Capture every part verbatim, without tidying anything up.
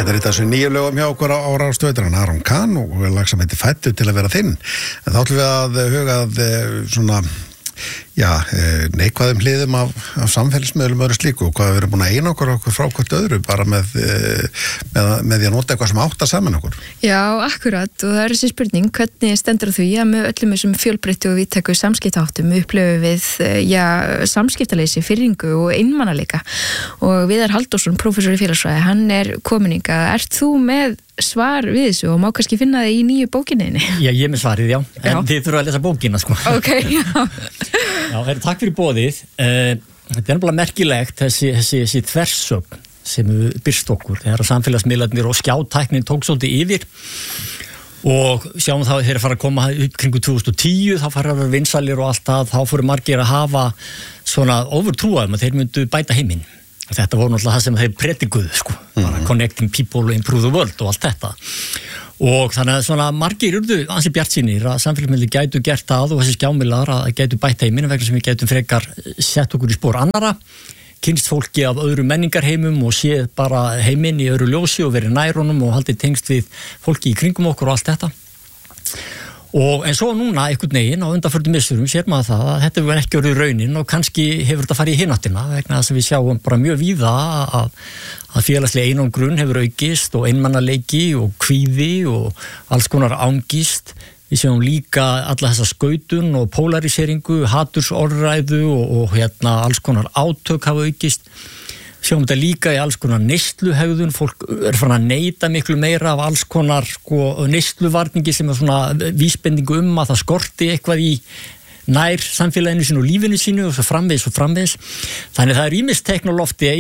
Þetta er þetta sem nýju lögum hjá okkur á Rástveitur, Aron Kahn og lag sem heitir Fæddur til að vera þinn. En þá ætlum við að huga að svona, já, neikvæðum hliðum af, af samfélagsmiðlum og öðru slíku og hvað við erum búin að eina okkur okkur frá hvort öðru bara með, með, með því að nota eitthvað sem átta saman okkur. Já, akkurat, og það er þessi spurning, hvernig stendur því að með öllum þessum fjölbreyttu og víðtæku samskiptaháttum upplöfu við, já, samskiptaleysi, firringu og einmanaleika. Og Viðar Halldórsson, prófessor í félagsfræði, hann er komin hingað. Ert þú með svar við þessu og má kannski finna það í nýju bókinni? Já, ég er með svarið, já, en já. þið þurfa að lesa bókina, sko. Ok, já. Já, er, takk fyrir boðið. Uh, þetta er náttúrulega merkilegt, þessi, þessi, þessi þversögn sem við byrst okkur, þegar samfélagsmiðlarnir og skjátæknin tók svolítið yfir og sjáum þá þegar fara að koma upp kringu tvö þúsund og tíu, þá fara að vera vinsalir og allt það, þá fóru margir að hafa svona ofurtrúaðum að þeir myndu bæta heiminn. Þetta voru náttúrulega það sem þeir predikuðu, sko, mm-hmm. bara connecting people and improve the world og allt þetta. Og þannig að svona margir urðu ansi bjartsýnir að samfélagsmiðlar gætu gert það og þessi skjámiðlar að gætu bætt heiminn vegna sem við gætum frekar sett okkur í spór annara, kynst fólki af öðru menningarheimum og séð bara heiminn í öðru ljósi og verið nærunum og haldið tengst við fólki í kringum okkur og allt þetta. Og en svo núna einhvern veginn á undanförnum missurum sér maður það að þetta verður ekki orðið raunin og kannski hefur þetta farið í hináttina vegna þess að við sjáum bara mjög víða að, að félagslega einangrun hefur aukist og einmannaleiki og kvíði og alls konar angist. Við sjáum líka alla þessa skautun og polariseringu, hatursorðræðu og, og hérna alls konar átök hafa aukist. Sjáum þetta líka í alls konar neysluhegðun, fólk er farin að neyta miklu meira af alls konar sko, neysluvarningi sem er svona vísbendingu um að það skorti eitthvað í nær samfélaginu sínu og lífinu sínu og svo framvegis og framvegis. Þannig það er ýmist teikn á lofti,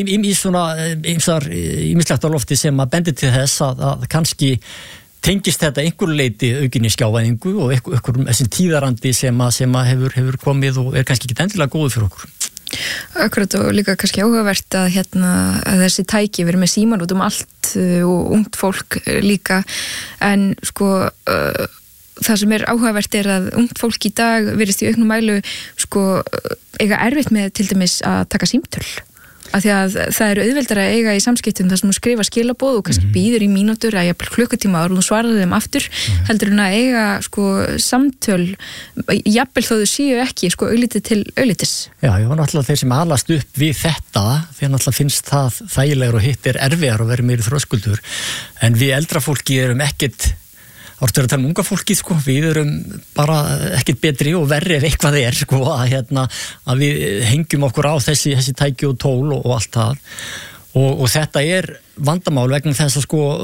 ýmislegt á lofti sem að bendi til þess að, að kannski tengist þetta einhverju leiti aukinni skjávæðingu og einhverjum þessum tíðarandi sem, að, sem að hefur, hefur komið og er kannski ekki endilega góður fyrir okkur. Akkurat og líka kannski áhugavert að, hérna, að þessi tæki verið með síman út um allt og ungt fólk líka en sko uh, það sem er áhugavert er að ungt fólk í dag virðist í auknum mælu sko eiga erfitt með til dæmis að taka símtöl af því að það er auðveldara að eiga í samskiptum þar sem þú skrifa skilaboð og kannski býður í mínútur að jafnvel klukkutíma og þú svaraði þeim aftur mm-hmm. heldur en að eiga sko samtöl jafnvel þó þau séu ekki sko auglítið til auglitis. Já, ég var náttúrulega þeir sem alast upp við þetta því náttúrulega finnst það þægilegur og hitt er erfiðar og verið meiri þröskuldur en við eldra fólki erum ekkert Orður að tala um unga fólkið, sko, við erum bara ekkert betri og verri ef eitthvað er, sko, að, hérna, að við hengjum okkur á þessi, þessi tæki og tól og, og allt það. Og, og þetta er vandamál vegna þess að, sko,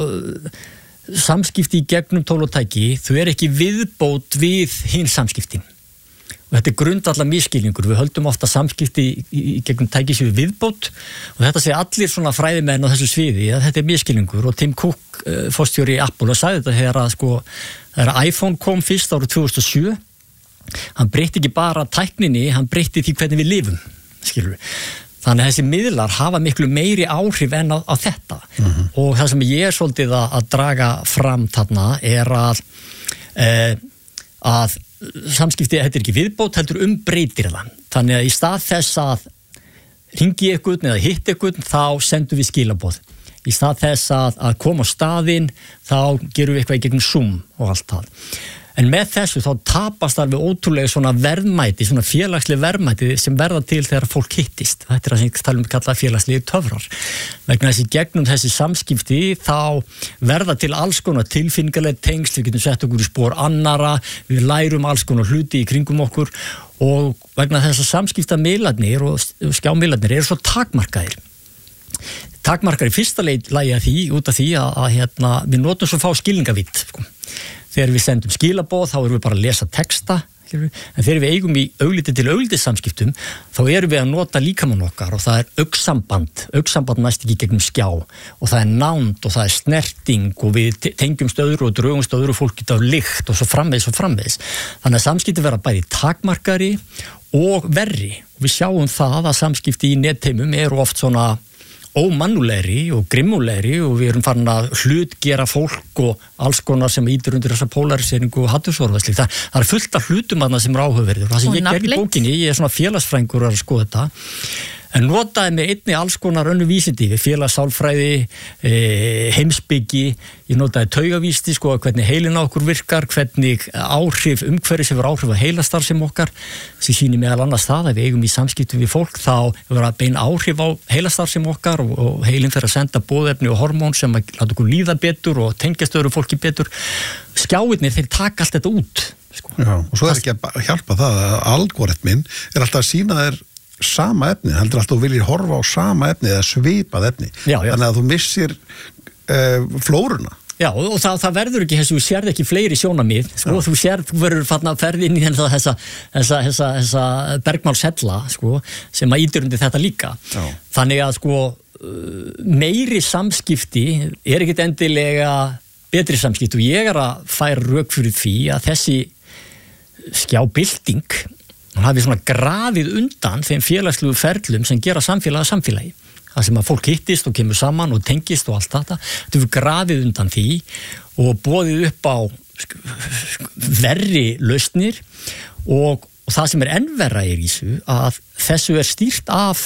samskipti í gegnum tól og tæki, þau er ekki viðbót við hinn samskiptin. Og þetta er grundvallar misskilningur. Við höldum ofta samskipti í, í, í gegnum tæki séu viðbót og þetta segir allir svona fræðimenn á þessu sviði að þetta er misskilningur og Tim Cook, uh, forstjóri í Apple, og sagði þetta þegar að sko, þegar iPhone kom fyrst árið tvö þúsund og sjö, hann breytti ekki bara tækninni, hann breytti því hvernig við lifum, skilur við. Þannig að þessi miðlar hafa miklu meiri áhrif en á, á þetta. Mm-hmm. Og það sem ég er svolítið að, að draga fram þarna er að, uh, að samskipti, þetta er ekki viðbót, heldur umbreytir það. Þannig að í stað þess að hringi einhvern eða hitt einhvern, þá sendum við skilaboð. Í stað þess að, að koma á staðinn, þá gerum við eitthvað í gegnum Zoom og allt það. En með þessu þá tapast alveg ótrúlega svona verðmæti, svona félagsleg verðmæti sem verða til þegar fólk hittist. Þetta er það sem ég tala um að kalla félagslegi töfrar. Vegna þessi gegnum þessi samskipti þá verða til alls konar tilfinningaleg tengsl, við getum sett okkur í spór annara, við lærum alls konar hluti í kringum okkur og vegna þess að samskiptamiðlarnir og skjámiðlarnir eru svo takmarkaðir. Takmarkaðir í fyrsta lagi að því, út af því að, að hérna, við notum svo fá skilningavitt, sko. Þegar við sendum skilaboð, þá erum við bara að lesa texta, en þegar við eigum í augliti til auglitis samskiptum, þá erum við að nota líkamann okkar og það er augnsamband, augnsamband næst ekki gegnum skjá og það er nánd og það er snerting og við tengjumst öðru og draugumst öðru fólki af lykt og svo framvegis og framvegis. Þannig að samskipti vera bæði takmarkari og verri. Og við sjáum það að samskipti í netheimum eru oft svona ómannulegri og grimmulegri og við erum farin að hlutgera fólk og alls konar sem ítir undir þessa polariseringu og hatursorðvæsli. Það, það er fullt af hlutum aðna sem er áhugaverður. Það sem ég gerði í bókinni, ég er svona félagsfrængur að skoða þetta, en notaði með einni alls konar önnu vísindi, félagssálfræði, e, heimspeki, ég notaði taugavísindi, sko, hvernig heilin á okkur virkar, hvernig áhrif, umhverfis hefur áhrif að heilastarfsemi okkar, sem sýnir meðal annars það að við eigum í samskiptum við fólk, þá hefur að beina áhrif á heilastarfsemi okkar og, og heilin fer að senda boðefni og hormón sem að láta okkur líða betur og tengjast öðru fólki betur. Skjáirnir, þeir taka allt þetta út. Sko. Já, og svo er ekki að hjálpa það að algoritminn er alltaf að sína þér sama efni, heldur alltaf að þú viljir horfa á sama efni eða svipað efni. Já, já. Þannig að þú missir uh, flóruna. Já, og það, það verður ekki þessu, þú sérð ekki fleiri sjónamið, sko, þú sérð, þú verður fann að ferði inn í þessa, þessa, þessa, þessa, þessa bergmálshella, sko, sem að ítir undir þetta líka. Já. Þannig að, sko, meiri samskipti er ekkit endilega betri samskipti og ég er að færa rök fyrir því að þessi skjábylting, hann hafi svona grafið undan þeim félagslegu ferlum sem gera samfélag að samfélagi. Það sem að fólk hittist og kemur saman og tengist og allt þetta. Þetta er grafið undan því og boðið upp á verri lausnir og, og það sem er enn verra er í þessu að þessu er stýrt af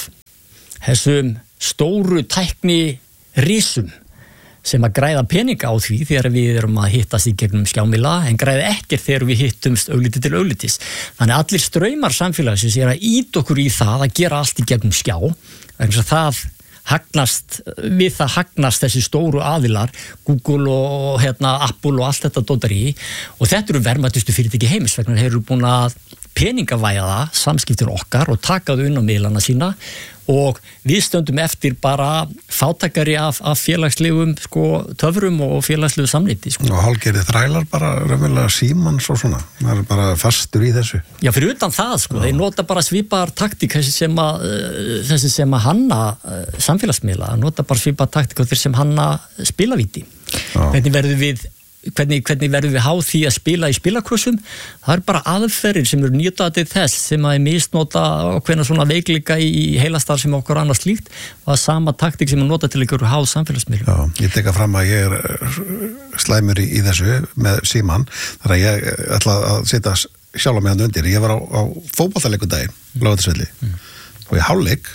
þessum stóru tækni risum sem að græða peninga á því þegar við erum að hittast í gegnum skjámila en græða ekkert þegar við hittumst augliti til auglitis. Þannig að allir straumar samfélagsins er að ýta okkur í það að gera allt í gegnum skjá. Þannig að það hagnast, við það hagnast þessi stóru aðilar, Google og hérna, Apple og allt þetta dótar í og þetta eru verðmætustu fyrirtæki heims vegna þeir eru búin að peningavæða það, samskiptir okkar og taka þau inn á miðlana sína og við stöndum eftir bara fátakari af, af félagslegum sko, töfrum og félagslegu samnýtti. Sko. Og hálfgerði þrælar bara raunverulega símans og svona, það er bara fastur í þessu. Já, fyrir utan það, sko, þeir nota bara svipaðar taktík þessi sem að, þessi sem að hanna samfélagsmiðla, nota bara svipaðar taktík þeir sem hanna spilavíti. Hvernig verður við Hvernig, hvernig verðum við háð því að spila í spilakrossum? Það er bara aðferðir sem eru nýtað til þess sem að misnota ákveðna svona veikleika í heilastar sem okkur annars slíkt og það er sama taktík sem er notað til ykkur háð samfélagsmiðlum. Já, ég teka fram að ég er slæmur í, í þessu með síman þar að ég ætla að setja sjálf með hann undir. Ég var á, á fótboltaleikudaginn, Laugardalsvelli mm. og ég hálfleik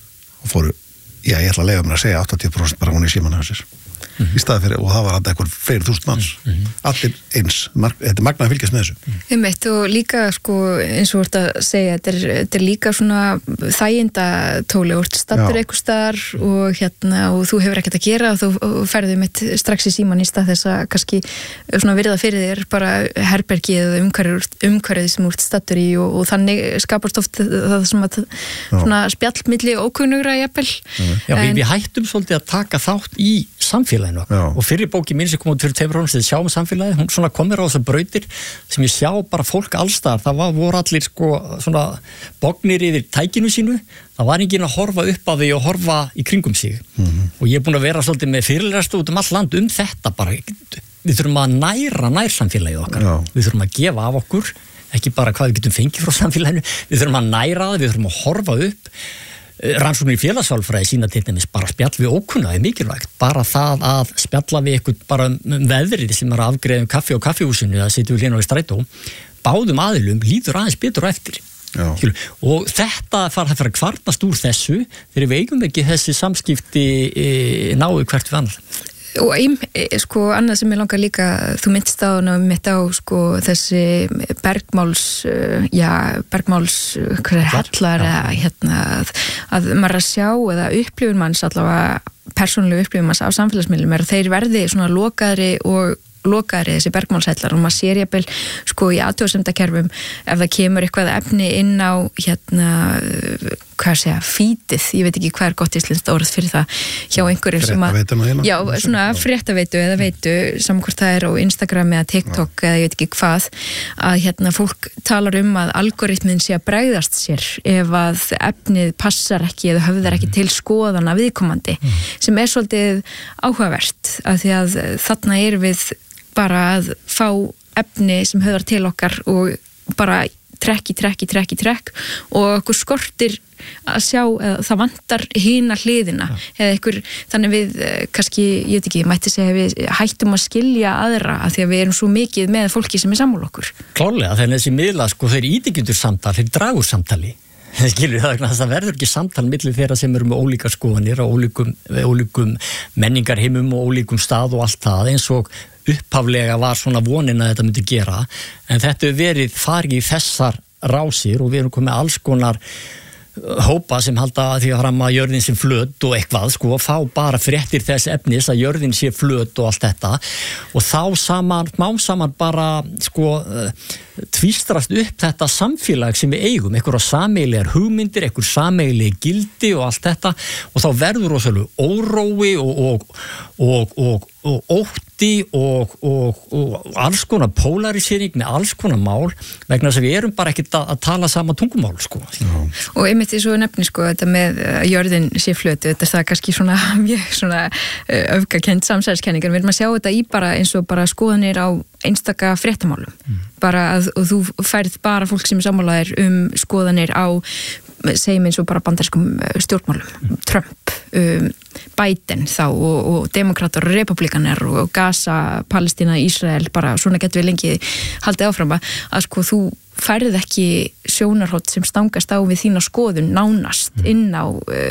og fóru, já ég ætla að lega mér að segja áttatíu prósent bara hún í síman hjá sér. Mm-hmm. Í staði fyrir, og það var alltaf eitthvað fleiri þúsund manns mm-hmm. allir eins, Mark, þetta er magna að fylgjast með þessu Einmitt, og líka sko, eins og þú ert að segja þetta er, þetta er líka svona þægindatóli, þú ert stattur eitthvað staðar og hérna, og þú hefur ekkert að gera og þú ferði mitt strax í síman í stað þess að kannski svona virða fyrir þér bara herbergið eða umhverfið, umhverfið sem þú ert stattur í og, og þannig skapast oft það sem að svona spjallmilli ókunnugra jafnvel Já, en, við, við hættum svolítið að taka þátt í samfélag og fyrir bóki mín sem kom út fyrir tveimur árum sem sjáum samfélagi, hún svona komir á þessar brautir sem ég sjá bara fólk allstaðar, það var, voru allir sko svona bognir yfir tækinu sínu, það var enginn að horfa upp á því og horfa í kringum sig mm-hmm. og ég er búin að vera svolítið með fyrirlestu út um all land um þetta bara, við þurfum að næra nærsamfélagið okkar, Já. Við þurfum að gefa af okkur, ekki bara hvað við getum fengið frá samfélaginu, við þurfum að næra það, við þurfum að horfa upp rannsóknir í félagssálfræði sína til dæmis bara spjall við ókunna er mikilvægt, bara það að spjalla við eitthvað bara um veðrið sem er að afgreiða um kaffi á kaffihúsinu eða sitja við hlýna á í strætó, báðum aðilum líður aðeins betur og eftir og þetta fara að kvarnast úr þessu þegar við eigum ekki þessi samskipti e, náu hvert við annar og ein, sko, annað sem ég langar líka þú myndst á hana mitt á sko, þessi bergmáls já, bergmáls hellar eða hérna að, að maður að sjá eða upplifun manns allavega persónulega upplifun manns á samfélagsmiðlum er að þeir verði svona lokaðri og lokaðri þessi bergmálshellar og maður sér jafnvel sko í athugasemdakerfum ef það kemur eitthvað efni inn á hérna, hvað segja, feedið, ég veit ekki hvað er gott íslenskt orð fyrir það hjá einhverjum sem að, já, svona fréttaveitu eða veitu, saman hvort það er á Instagram eða TikTok já. Eða ég veit ekki hvað að hérna fólk talar um að algoritmin sé að bregðast sér ef að efnið passar ekki eða höfðar ekki til skoðana viðkomandi mm. sem er svolítið áhugavert að því að þarna er við bara að fá efni sem höfðar til okkar og bara trekki, trekki, trekki, trekk og okkur skortir að sjá að það vantar hina hliðina ja. Eða einhver, þannig við kannski, ég veit ekki, mætti segja við hættum að skilja aðra að því að við erum svo mikið með fólki sem er sammála okkur. Klárlega, þegar þessi miðla, sko, þeir ídyggjundur samtal, þeir dragur samtali Skilur það, það verður ekki samtal milli þeirra sem eru með ólíkar skoðanir á ólíkum, ólíkum menningarheimum og ólíkum stað og allt það eins og upphaflega var svona vonin að þetta myndi gera en þetta hefur verið farið í þessar rásir og við erum komið alls konar hópa sem halda því að fram að jörðin sé flöt og eitthvað sko og fá bara fréttir þess efnis að jörðin sé flöt og allt þetta og þá saman, má saman bara sko tvístrast upp þetta samfélag sem við eigum, einhverja sameiginlegar hugmyndir, einhver sameiginleg gildi og allt þetta og þá verður rosalega órói og, og, og, og, og ótti og, og, og alls konar polarisering með alls konar mál vegna þess að við erum bara ekkert að, að tala sama tungumál sko. Já. Og einmitt því svo nefni sko þetta með jörðin sé flötu, þetta er það kannski svona mjög svona öfgakend samsæðiskenningar, við erum að sjá þetta í bara eins og bara skoðanir á einstaka fréttamálum, mm. bara að og þú færð bara fólk sem er sammálaðir um skoðanir á segjum eins og bara bandarískum stjórnmálum mm. Trump, um, Biden þá og, og demokrater og republikaner og Gaza, Palestína, Ísrael bara svona getur við lengi haldið áfram að sko þú færð ekki sjónarhótt sem stangast á við þína skoðun nánast mm. inn á uh,